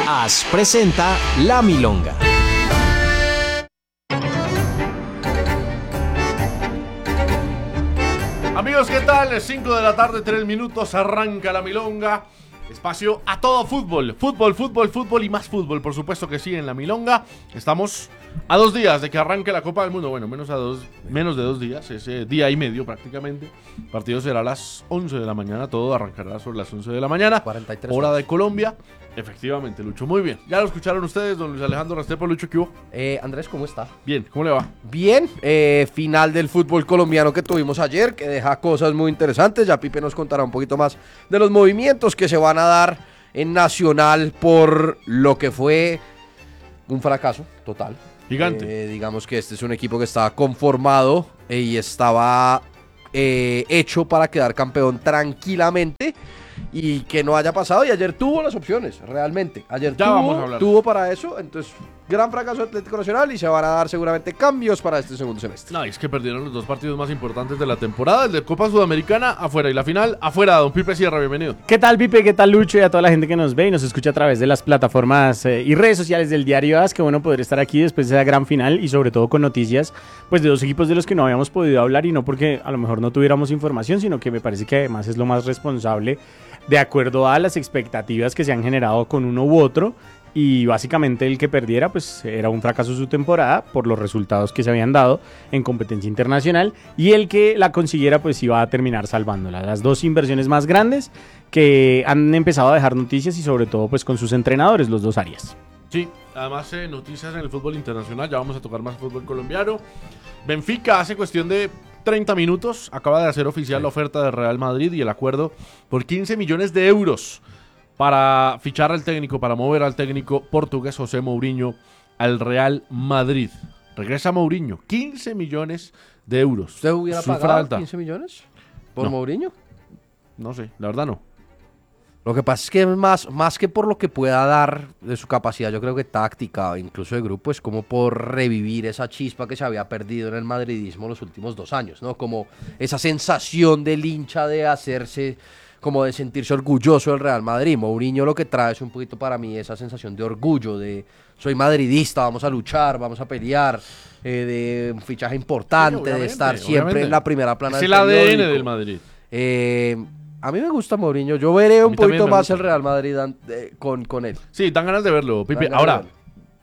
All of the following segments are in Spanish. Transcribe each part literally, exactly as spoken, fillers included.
As presenta La Milonga. Amigos, ¿qué tal? cinco de la tarde, tres minutos, arranca La Milonga. Espacio a todo fútbol, fútbol, fútbol, fútbol y más fútbol, por supuesto que sí, en La Milonga. Estamos a dos días de que arranque la Copa del Mundo, bueno, menos, a dos, menos de dos días, ese día y medio prácticamente. El partido será a las once de la mañana, todo arrancará sobre las once de la mañana, cuarenta y tres hora horas. de Colombia. Efectivamente, Lucho, muy bien. Ya lo escucharon ustedes, don Luis Alejandro Restrepo. Lucho, ¿qué hubo? Eh, Andrés, ¿cómo está? Bien, ¿cómo le va? Bien, eh, final del fútbol colombiano que tuvimos ayer, que deja cosas muy interesantes. Ya Pipe nos contará un poquito más de los movimientos que se van a dar en Nacional por lo que fue un fracaso total. Gigante. Eh, digamos que este es un equipo que estaba conformado eh, y estaba eh, hecho para quedar campeón tranquilamente. Y que no haya pasado, y ayer tuvo las opciones, realmente. Ayer Ya tuvo, vamos a hablar. tuvo para eso, entonces, gran fracaso Atlético Nacional y se van a dar seguramente cambios para este segundo semestre. No, es que perdieron los dos partidos más importantes de la temporada, el de Copa Sudamericana afuera y la final afuera. Don Pipe Sierra, bienvenido. ¿Qué tal, Pipe? ¿Qué tal, Lucho? Y a toda la gente que nos ve y nos escucha a través de las plataformas eh, y redes sociales del Diario AS. Qué bueno poder estar aquí después de esa gran final y sobre todo con noticias pues de dos equipos de los que no habíamos podido hablar, y no porque a lo mejor no tuviéramos información, sino que me parece que además es lo más responsable de acuerdo a las expectativas que se han generado con uno u otro. Y básicamente el que perdiera pues era un fracaso su temporada por los resultados que se habían dado en competencia internacional, y el que la consiguiera pues iba a terminar salvándola. Las dos inversiones más grandes que han empezado a dejar noticias, y sobre todo pues con sus entrenadores, los dos Arias. Sí, además eh, noticias en el fútbol internacional, ya vamos a tocar más fútbol colombiano. Benfica hace cuestión de treinta minutos acaba de hacer oficial la oferta de Real Madrid y el acuerdo por quince millones de euros para fichar al técnico, para mover al técnico portugués José Mourinho al Real Madrid. Regresa Mourinho, quince millones de euros. ¿Usted hubiera Cifra pagado alta. quince millones por No. Mourinho? No sé, la verdad no. Lo que pasa es que más, más que por lo que pueda dar de su capacidad, yo creo que táctica, incluso de grupo, es como por revivir esa chispa que se había perdido en el madridismo los últimos dos años, ¿no? Como esa sensación del hincha de hacerse, como de sentirse orgulloso del Real Madrid. Mourinho lo que trae es un poquito para mí esa sensación de orgullo, de soy madridista, vamos a luchar, vamos a pelear, eh, de un fichaje importante, Sí, de estar siempre obviamente. en la primera plana Es del el A D N periódico. del Madrid. Eh, a mí me gusta Mourinho, yo veré un mí también poquito me más gusta. el Real Madrid an- eh, con, con él. Sí, dan ganas de verlo, Pipe. Dan ganas Ahora, de verlo.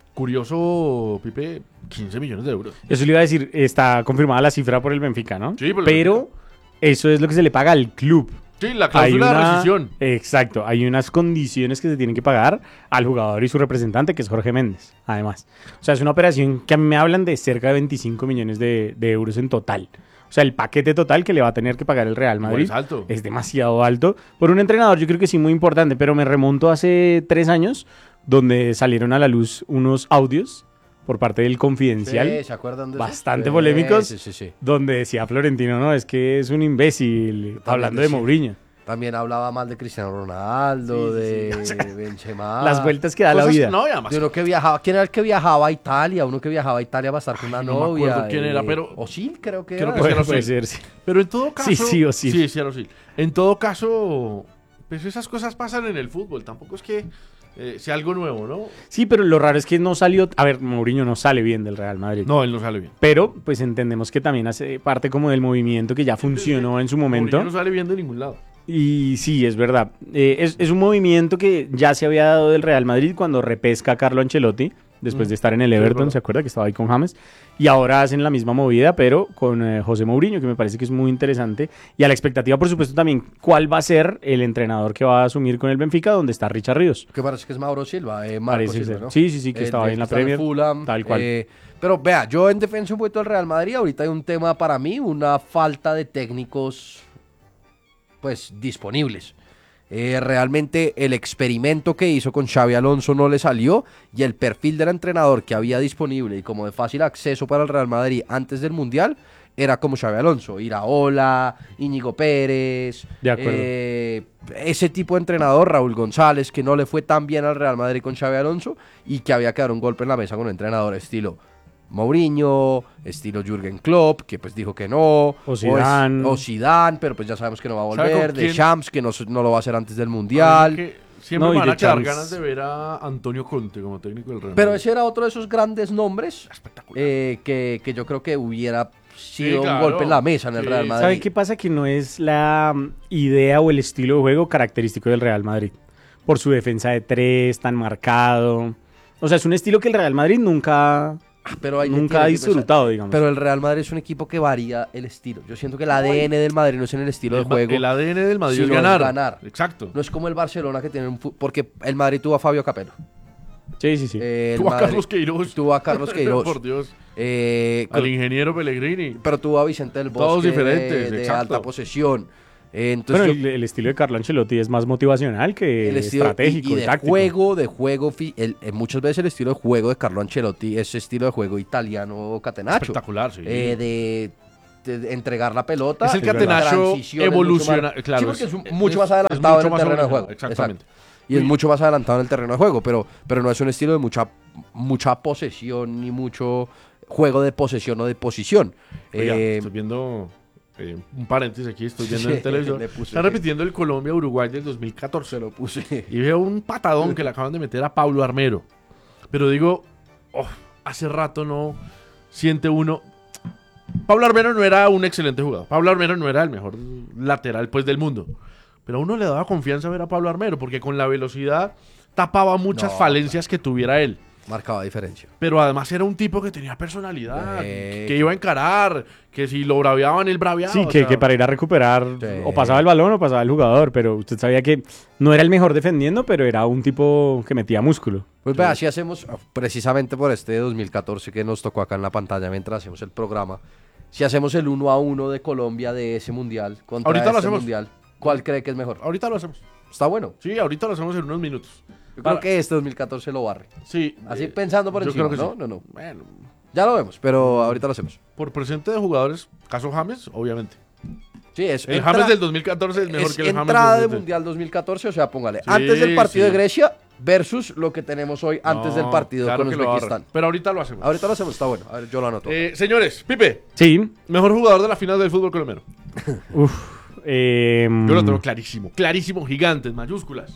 curioso, Pipe, quince millones de euros. Eso le iba a decir, está confirmada la cifra por el Benfica, ¿no? Sí, por el Pero Benfica. eso es lo que se le paga al club. Sí, la Hay cláusula de una- rescisión. Exacto, hay unas condiciones que se tienen que pagar al jugador y su representante, que es Jorge Méndez, además. O sea, es una operación que a mí me hablan de cerca de veinticinco millones de, de euros en total. O sea, el paquete total que le va a tener que pagar el Real Madrid es alto. es demasiado alto. Por un entrenador yo creo que sí muy importante, pero me remonto hace tres años, donde salieron a la luz unos audios por parte del Confidencial, Sí, ¿se acuerdan de eso? bastante Sí, polémicos, Sí, sí, sí. donde decía Florentino, no, es que es un imbécil, hablando de decía. Mourinho. También hablaba mal de Cristiano Ronaldo, Sí, sí, de sí. O sea, Benzema. Las vueltas que da la Cosas- vida. No, y además, De uno que viajaba, ¿quién era el que viajaba a Italia? Uno que viajaba a Italia para estar con una no me novia. acuerdo quién eh, era, pero- Osil, creo que Creo era. que Puede, era puede Osil. ser, sí. pero en todo caso... Sí, sí o sí. Sí, sí, era Osil. En todo caso, pues esas cosas pasan en el fútbol. Tampoco es que eh, sea algo nuevo, ¿no? Sí, pero lo raro es que no salió. A ver, Mourinho no sale bien del Real Madrid. No, él no sale bien. Pero, pues entendemos que también hace parte como del movimiento que ya funcionó en su momento. Mourinho no sale bien de ningún lado. Y sí, es verdad. Eh, es, es un movimiento que ya se había dado del Real Madrid cuando repesca a Carlo Ancelotti, después Mm. de estar en el Sí, es Everton, verdad. ¿se acuerda? Que estaba ahí con James. Y ahora hacen la misma movida, pero con eh, José Mourinho, que me parece que es muy interesante. Y a la expectativa, por supuesto, también cuál va a ser el entrenador que va a asumir con el Benfica, donde está Richard Ríos. Que parece que es Mauro Silva, eh, Marco Parece Silva, ser. ¿no? Sí, sí, sí, que El estaba de- ahí en la está el Premier, Fulham, tal cual. eh, pero vea, yo en defensa un poquito del Real Madrid, ahorita hay un tema para mí, una falta de técnicos pues disponibles. Eh, realmente el experimento que hizo con Xabi Alonso no le salió, y el perfil del entrenador que había disponible y como de fácil acceso para el Real Madrid antes del Mundial era como Xabi Alonso, Iraola, Íñigo Pérez, De acuerdo. eh, ese tipo de entrenador, Raúl González, que no le fue tan bien al Real Madrid con Xabi Alonso y que había que dar un golpe en la mesa con un entrenador estilo Mourinho, estilo Jürgen Klopp, que pues dijo que no, O Zidane. o, es- o Zidane, pero pues ya sabemos que no va a ¿Sabe volver, con de quién? Champs, que no, no lo va a hacer antes del A mí Mundial. que siempre No, y me van de a quedar Champs. ganas de ver a Antonio Conte como técnico del Real Pero Madrid. ese era otro de esos grandes nombres Espectacular. eh, que, que yo creo que hubiera sido claro. un golpe en la mesa en el Sí. Real Madrid. ¿Sabe qué pasa? Que no es la mm, idea o el estilo de juego característico del Real Madrid. Por su defensa de tres, tan marcado. O sea, es un estilo que el Real Madrid nunca, Pero ahí nunca tiene ha que disfrutado, pensar. digamos. Pero el Real Madrid es un equipo que varía el estilo. Yo siento que el A D N del Madrid no es en el estilo de El, juego. el A D N del Madrid es sino es ganar. ganar. Exacto. No es como el Barcelona que tiene un... fu- Porque el Madrid tuvo a Fabio Capello. Sí, sí, sí. Eh, el Tuvo a Madrid Carlos Queiroz. Tuvo a Carlos Queiroz. Por Dios. eh, Al ingeniero Pellegrini. pero tuvo a Vicente del Bosque. Todos diferentes, de, de exacto. alta posesión. Eh, entonces Bueno, yo- el, el estilo de Carlo Ancelotti es más motivacional que el estilo estratégico y, y y de táctico. juego, de juego, fi- el- eh, muchas veces el estilo de juego de Carlo Ancelotti es estilo de juego italiano catenacho. Espectacular, sí. Eh, de, de- de entregar la pelota. Es el verdad. catenacho Transiciones evoluciona- mucho más- claro, sí, porque es, es- mucho es- más es adelantado mucho en el más terreno de evolucionado, juego. exactamente. Exacto. Y es mucho más adelantado en el terreno de juego, pero, pero no es un estilo de mucha, mucha posesión ni mucho juego de posesión o de posición. Oiga, Eh, estoy viendo eh, un paréntesis aquí, estoy viendo Sí, en el televisor. le puse Está que- repitiendo el Colombia-Uruguay del dos mil catorce. se lo puse. Y veo un patadón que le acaban de meter a Pablo Armero. Pero digo, oh, hace rato no siente uno. Pablo Armero no era un excelente jugador. Pablo Armero no era el mejor lateral pues del mundo. Pero a uno le daba confianza ver a Pablo Armero porque con la velocidad tapaba muchas No, falencias que tuviera él. Marcaba diferencia. Pero además era un tipo que tenía personalidad, Eh, que iba a encarar, que si lo braviaban, él braviaba. Sí, o que, sea, que para ir a recuperar Sí. o pasaba el balón o pasaba el jugador, pero usted sabía que no era el mejor defendiendo, pero era un tipo que metía músculo. Pues vea, así hacemos, precisamente por este dos mil catorce que nos tocó acá en la pantalla mientras hacemos el programa, si hacemos el uno a uno de Colombia de ese mundial contra Ahorita lo este hacemos. mundial, ¿cuál cree que es mejor? Ahorita lo hacemos. Está bueno. Sí, ahorita lo hacemos en unos minutos. Yo Para- creo que este dos mil catorce lo barre. Sí. Así eh, pensando por yo encima, creo que ¿no? sí. No, no. Bueno, Ya lo vemos, pero ahorita lo hacemos. por presente de jugadores, caso James, obviamente. Sí, es El entra- James del dos mil catorce es mejor es que el James entrada del de dos mil. mundial dos mil catorce, o sea, póngale, Sí, antes del partido sí. de Grecia versus lo que tenemos hoy antes del No, partido claro con que lo va a Uzbekistán. agarrar. Pero ahorita lo hacemos. Ahorita lo hacemos, está bueno. A ver, yo lo anoto. Eh, señores, Pipe, Sí, mejor jugador de la final del fútbol colombiano. uff. eh, Yo lo tengo clarísimo. Clarísimo, gigantes, mayúsculas.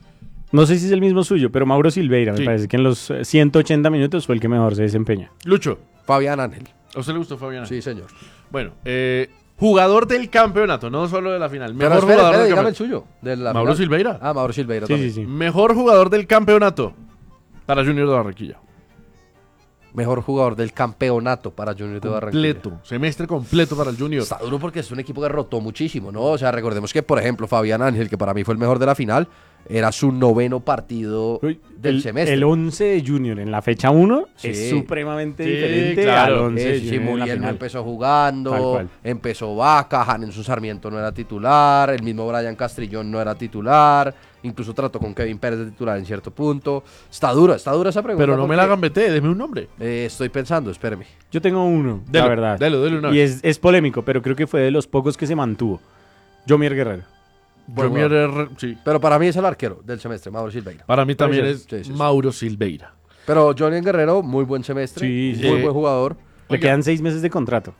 No sé si es el mismo suyo, pero Mauro Silveira, Sí. me parece que en los eh, ciento ochenta minutos fue el que mejor se desempeña. Lucho, Fabián Ángel. ¿a usted le gustó Fabián? Sí, señor. Bueno, eh, jugador del campeonato, no solo de la final. Pero Mejor espere, jugador espere, del dígame el campeonato. suyo. de la Mauro final. Silveira. Ah, Mauro Silveira Sí, también. sí, sí. Mejor jugador del campeonato para Junior de Barranquilla. Mejor jugador del campeonato para Junior de Barranquilla. Completo, semestre completo para el Junior. Está duro porque es un equipo que rotó muchísimo, ¿no? O sea, recordemos que, por ejemplo, Fabián Ángel, que para mí fue el mejor de la final, era su noveno partido Uy, del el, semestre. el once de Junior en la fecha uno Sí. es supremamente Sí, diferente claro. al once Eh, de sí, Junior en la Muriel no final. empezó Tal jugando, cual. empezó Vaca, Janenson Sarmiento no era titular, el mismo Brian Castrillón no era titular, incluso trató con Kevin Pérez de titular en cierto punto. Está dura, está dura esa pregunta. Pero no me la porque, hagan vete, deme un nombre. eh, estoy pensando, espéreme. Yo tengo uno, Delo, la verdad. delo, delo una y vez. es, es polémico, pero creo que fue de los pocos que se mantuvo. Jomier Guerrero. Buen Junior jugador. R- sí. Pero para mí es el arquero del semestre, Mauro Silveira. Para mí también Puede es ser. Sí, sí, sí. Mauro Silveira. Pero Johnny Guerrero, muy buen semestre, Sí, sí. muy Eh, buen jugador. Le Oiga. quedan seis meses de contrato.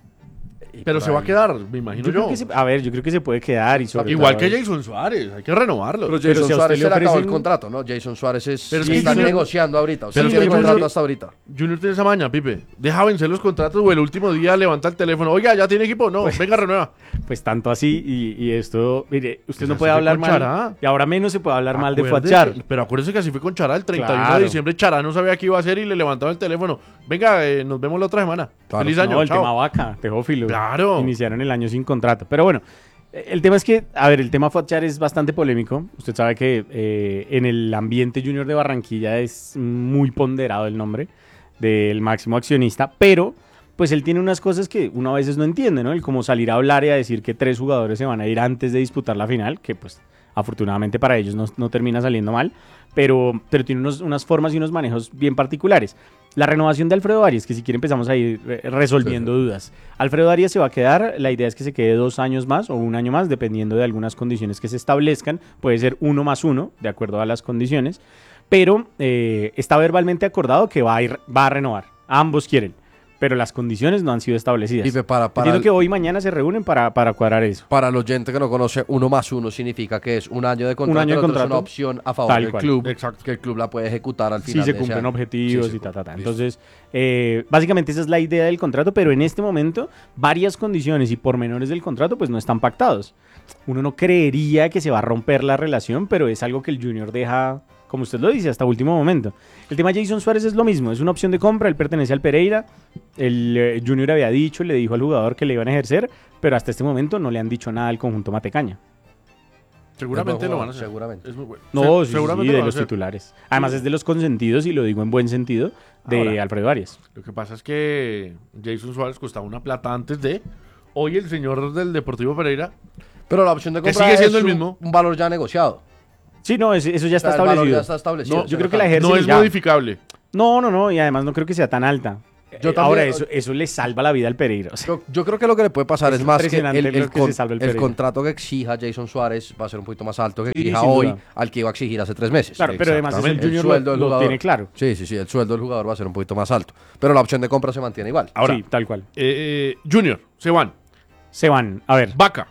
Y Pero por se va a ahí- quedar, me imagino Yo yo. creo que se- a ver, yo creo que se puede quedar y sobre Igual todo- que Jason Suárez, hay que renovarlo. Pero Pero Jason si a usted Suárez le se le acabó el ofrecen- contrato, ¿no? Jason Suárez es, Pero es que están Junior- negociando ahorita. O sea, Pero no es que tiene Junior- contrato hasta ahorita. Junior tiene esa maña, Pipe. Deja vencer los contratos o el último día levanta el teléfono. Oiga, ¿ya tiene equipo? No, venga, renueva. Pues tanto así y, y esto, mire, usted Pues no así puede fue hablar con mal. Chará. Y ahora menos se puede hablar mal de Acuérdese- Fuachar. Pero acuérdese que así fue con Chará el treinta y uno Claro. de diciembre. Chará no sabía qué iba a hacer y le levantaba el teléfono. Venga, eh, nos vemos la otra semana. Claro. Feliz año, No, el chao. tema vaca, Teófilo. Claro. Iniciaron el año sin contrato. Pero bueno, eh, el tema es que, a ver, el tema Fuachar es bastante polémico. Usted sabe que eh, en el ambiente junior de Barranquilla es muy ponderado el nombre del máximo accionista, pero pues él tiene unas cosas que uno a veces no entiende, ¿no? El como salir a hablar y a decir que tres jugadores se van a ir antes de disputar la final, que pues afortunadamente para ellos no, no termina saliendo mal, pero, pero tiene unos- unas formas y unos manejos bien particulares. La renovación de Alfredo Arias, que si quiere empezamos a ir eh, resolviendo dudas. Alfredo Arias se va a quedar, la idea es que se quede dos años más o un año más, dependiendo de algunas condiciones que se establezcan. Puede ser uno más uno, de acuerdo a las condiciones, pero eh, está verbalmente acordado que va a, ir, va a renovar. Ambos quieren. pero las condiciones no han sido establecidas. Pipe, para, para Entiendo el- que hoy y mañana se reúnen para, para cuadrar eso. Para el oyente que no conoce, uno más uno significa que es un año de contrato, año de el otro es contrato, una opción a favor tal del cual. club, Exacto. que el club la puede ejecutar al Si final se de ese cumplen año. objetivos Sí, se y ta, ta, ta. cumple. Listo. Entonces, eh, básicamente esa es la idea del contrato, pero en este momento varias condiciones y pormenores del contrato pues no están pactados. Uno no creería que se va a romper la relación, pero es algo que el Junior deja, como usted lo dice, hasta último momento. El tema de Jason Suárez es lo mismo, es una opción de compra, él pertenece al Pereira, el eh, Junior había dicho, le dijo al jugador que le iban a ejercer, pero hasta este momento no le han dicho nada al conjunto Matecaña. Seguramente Es buen lo jugador, van a hacer. seguramente. Es muy bueno. No, Se- sí, sí, seguramente sí, lo de van a los hacer. titulares. Además es de los consentidos, y lo digo en buen sentido, de Ahora. Alfredo Arias. Lo que pasa es que Jason Suárez costaba una plata antes de. Hoy el señor del Deportivo Pereira. Pero la opción de Que compra sigue siendo es el un- mismo. un valor ya negociado. Sí, no, es- eso ya O está sea, el valor establecido. ya está establecido. No, o sea, yo creo que está- la ejerce No y es ya. modificable. No, no, no, y además no creo que sea tan alta. Yo Eh, también- Ahora, eso, eso le salva la vida al Pereira. O sea, Yo, yo creo que lo que le puede pasar Es es, más que el, impresionante el lo que con- se salva el el Pereira. contrato que exija Jason Suárez va a ser un poquito más alto que Sí, exija sin hoy duda. al que iba a exigir hace tres meses. claro, pero además eso el Exactamente. Junior El sueldo lo, del lo jugador. tiene claro. Sí, sí, sí, el sueldo del jugador va a ser un poquito más alto. Pero la opción de compra se mantiene igual. Ahora, Sí, tal cual. eh, eh, Junior, se van. Se van. A ver. Vaca.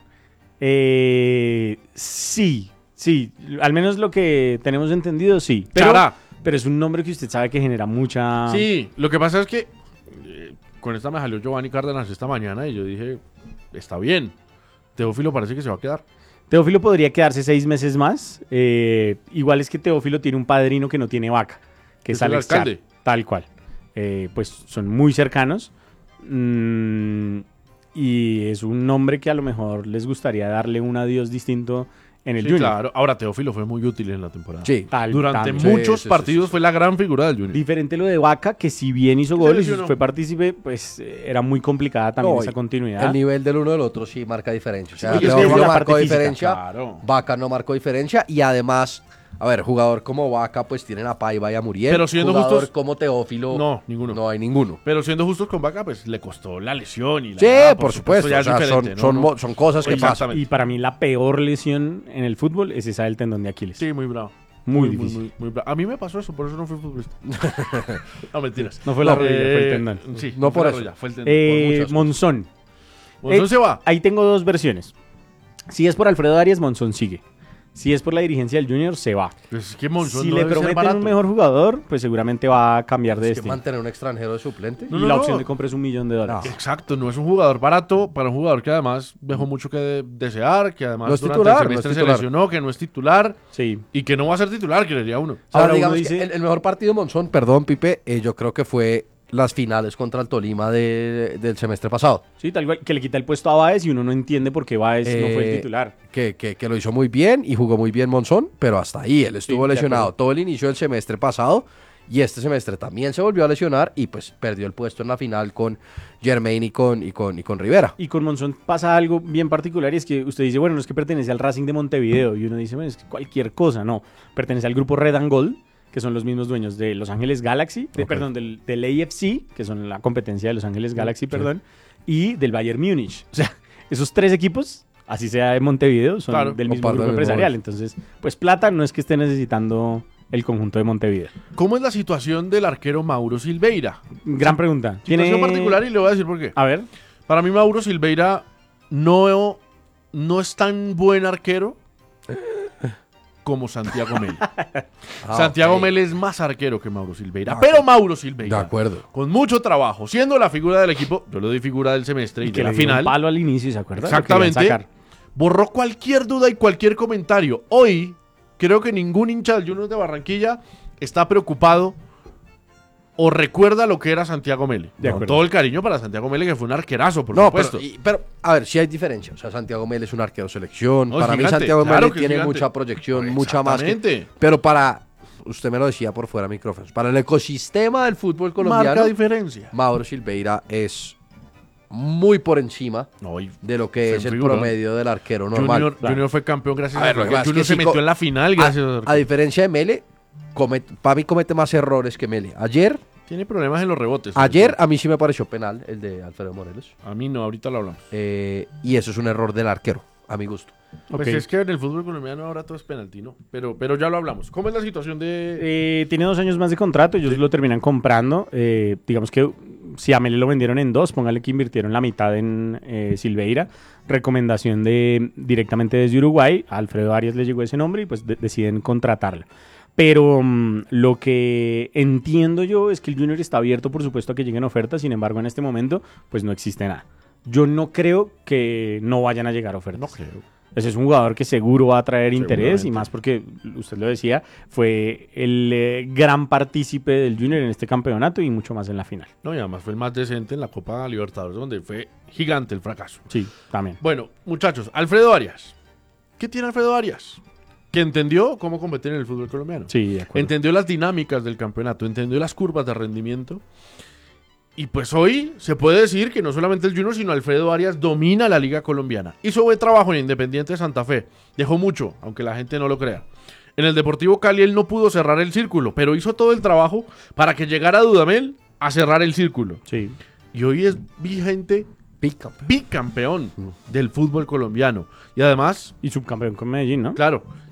Eh, sí, sí. Al menos lo que tenemos entendido, sí. Pero, Chará. pero es un nombre que usted sabe que genera mucha... Sí, lo que pasa es que eh, con esta me salió Giovanni Cárdenas esta mañana y yo dije, está bien. Teófilo parece que se va a quedar. Teófilo podría quedarse seis meses más. Eh, igual es que Teófilo tiene un padrino que no tiene vaca, que es, Es el Alex alcalde. Char, tal cual. Eh, pues son muy cercanos. Mm, y es un nombre que a lo mejor les gustaría darle un adiós distinto en el Sí, Junior. claro. Ahora, Teófilo fue muy útil en la temporada. Sí. Tal- Durante tal- muchos Sí, sí, sí, partidos sí. fue la gran figura del Junior. Diferente lo de Vaca, que si bien hizo Se goles y lesionó. fue partícipe, pues eh, era muy complicada también No, esa y continuidad. El nivel del uno del otro sí marca diferencia. O sea, Sí, y es que Teófilo la marcó parte física, diferencia, claro. Vaca no marcó diferencia y además, a ver, jugador como Vaca pues tienen a Paiva y a Muriel. Pero siendo jugador justos- como Teófilo No, ninguno. no hay ninguno. Pero siendo justos con Vaca, pues le costó la lesión y la Sí, ah, por, supuesto. ya o es sea, son, diferente, ¿no? son, No. mo- son cosas que pasan. Exactamente. Y para mí la peor lesión en el fútbol es esa del tendón de Aquiles. Sí, muy bravo. Muy muy, difícil. muy, muy bravo. A mí me pasó eso, por eso no fui futbolista. No, mentiras. No fue la No, rodilla, fue el Eh, tendón. Sí, No fue por la eso. rodilla, fue el tendón. Eh, por muchas cosas. Monzón. Monzón eh, se va. Ahí tengo dos versiones. Si es por Alfredo Arias, Monzón sigue. Si es por la dirigencia del Junior, se va. Pues es que Monzón Si no le debe ser prometen barato. un mejor jugador, pues seguramente va a cambiar de Es que destino. mantener un extranjero de suplente. No, y no, la no. opción de compra es un millón de dólares. Exacto, no es un jugador barato para un jugador que además dejó mucho que de- desear, que además No es durante titular, el no semestre es se titular. lesionó, que no es titular Sí. y que no va a ser titular, creería uno. Ahora, Ahora digamos uno que dice- el, el mejor partido de Monzón, perdón, Pipe, eh, yo creo que fue las finales contra el Tolima de- del semestre pasado. Sí, tal cual, que le quita el puesto a Báez y uno no entiende por qué Báez no fue el Eh, titular. Que, que- que lo hizo muy bien y jugó muy bien Monzón, pero hasta ahí él estuvo Sí, de lesionado acuerdo. todo el inicio del semestre pasado y este semestre también se volvió a lesionar y pues perdió el puesto en la final con Germain y con, y con, y con Rivera. Y con Monzón pasa algo bien particular y es que usted dice, bueno, no es que pertenece al Racing de Montevideo y uno dice, bueno, es que cualquier cosa, no. Pertenece al grupo Red and Gold, que son los mismos dueños de Los Ángeles Galaxy, de- Ok. perdón, del, del A F C, que son la competencia de Los Ángeles Galaxy, perdón, y del Bayern Múnich. O sea, esos tres equipos, así sea de Montevideo, son Claro, del mismo comparten grupo el mismo empresarial. bolso. Entonces, pues plata no es que esté necesitando el conjunto de Montevideo. ¿Cómo es la situación del arquero Mauro Silveira? Gran pregunta. Situación particular y le voy a decir por qué. A ver, Para mí Mauro Silveira no, no es tan buen arquero como Santiago Mele. Ah, Santiago ok. Mele es más arquero que Mauro Silveira. Ah, Pero Mauro De Silveira, acuerdo. con mucho trabajo, siendo la figura del equipo, yo le doy figura del semestre y, y de que la le dio un final, palo al inicio, ¿se acuerda? Lo querían exactamente, sacar. borró cualquier duda y cualquier comentario. Hoy, creo que ningún hincha del Junior de Barranquilla está preocupado o recuerda lo que era Santiago Mele. De Con acuerdo. todo el cariño para Santiago Mele, que fue un arquerazo, por No, supuesto. pero, y- pero, a ver, sí hay diferencia. O sea, Santiago Mele es un arquero selección. No, es para mí gigante, Santiago claro Mele que es tiene gigante. mucha proyección, mucha más que... Exactamente. Pero para, usted me lo decía por fuera de micrófonos, para el ecosistema del fútbol colombiano, Marca diferencia. Mauro Silveira es muy por encima No, y de lo que Se es el figuró. promedio del arquero normal. Junior, Junior fue campeón gracias A a, ver, lo eso. que pasa es Junior que se sí metió co- en la final gracias a, A, a diferencia de Mele, comet- para mí comete más errores que Mele. Ayer, Tiene problemas en los rebotes. ayer a mí sí me pareció penal el de Alfredo Morelos. A mí no, ahorita lo hablamos. Eh, y eso es un error del arquero, a mi gusto. Pues Ok. es que en el fútbol colombiano ahora todo es penalti, ¿no? Pero, pero ya lo hablamos. ¿Cómo es la situación de...? Eh, tiene dos años más de contrato, ellos lo terminan comprando. eh, digamos que si a Mele lo vendieron en dos, póngale que invirtieron la mitad en eh, Silveira. Recomendación de directamente desde Uruguay. A Alfredo Arias le llegó ese nombre y pues de- deciden contratarlo. Pero um, lo que entiendo yo es que el Junior está abierto, por supuesto, a que lleguen ofertas. Sin embargo, en este momento, pues no existe nada. Yo no creo que no vayan a llegar ofertas. No creo. Ese es un jugador que seguro va a traer interés y Seguramente. más porque, usted lo decía, fue el eh, gran partícipe del Junior en este campeonato y mucho más en la final. No, y además fue el más decente en la Copa Libertadores, donde fue gigante el fracaso. Sí, también. Bueno, muchachos, Alfredo Arias. ¿Qué tiene Alfredo Arias? Que entendió cómo competir en el fútbol colombiano. Sí, de acuerdo. Entendió las dinámicas del campeonato, entendió las curvas de rendimiento. Y pues hoy se puede decir que no solamente el Junior, sino Alfredo Arias domina la liga colombiana. Hizo buen trabajo en Independiente de Santa Fe. Dejó mucho, aunque la gente no lo crea. En el Deportivo Cali él no pudo cerrar el círculo, pero hizo todo el trabajo para que llegara Dudamel a cerrar el círculo. Sí. Y hoy es vigente Pica. bicampeón del fútbol colombiano. Y además, Y subcampeón con Medellín, ¿no? claro,